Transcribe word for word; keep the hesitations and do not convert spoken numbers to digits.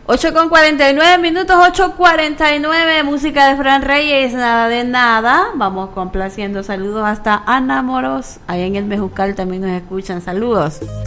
ocho con cuarenta y nueve minutos, ocho cuarenta y nueve, música de Fran Reyes, nada de nada. Vamos complaciendo, saludos hasta Ana Moros, allá en el Mejucal también nos escuchan, saludos.